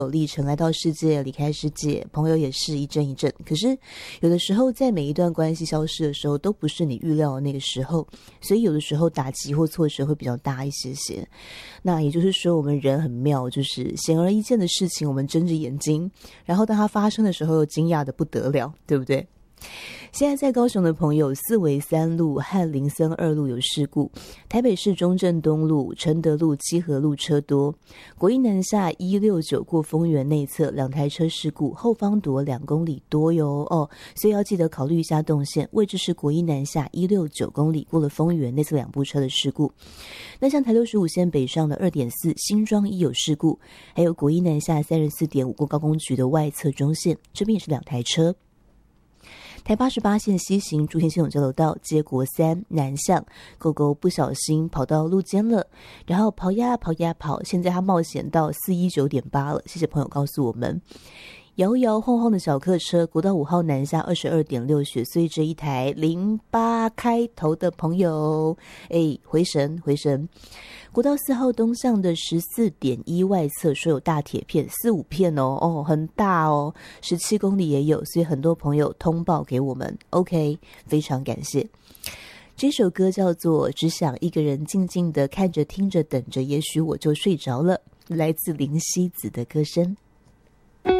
历程，来到世界，离开世界，朋友也是一阵一阵。可是有的时候在每一段关系消失的时候，都不是你预料的那个时候，所以有的时候打击或挫折会比较大一些些。那也就是说，我们人很妙，就是显而易见的事情我们睁着眼睛，然后当它发生的时候又惊讶的不得了，对不对？现在在高雄的朋友，四维3路和林森2路有事故，台北市中正东路、承德路、基河路车多，国一南下169过丰原内侧2台车事故，后方躲2公里多哟所以要记得考虑一下动线，位置是国一南下169公里，过了丰原内侧2部车的事故。那像台65线北上的2.4新庄一有事故，还有国一南下34.5过高工局的外侧中线，这边也是2台车。台88线西行竹田系统交流道接国3南向，狗狗不小心跑到路肩了，然后跑呀跑呀跑，现在它冒险到419.8了，谢谢朋友告诉我们。摇摇晃晃的小客车，国道5号南下22.6雪隧这一台08开头的朋友，回神回神。国道4号东向的14.1外侧说有大铁片，4-5片很大17公里也有，所以很多朋友通报给我们 OK， 非常感谢。这首歌叫做只想一个人静静的看着听着等着，也许我就睡着了，来自林夕子的歌声。